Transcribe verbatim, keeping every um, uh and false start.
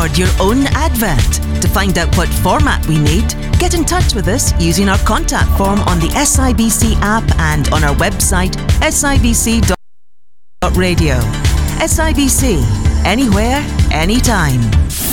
record your own advert. To find out what format we need, get in touch with us using our contact form on the S I B C app and on our website s i b c dot radio. S I B C, anywhere, anytime.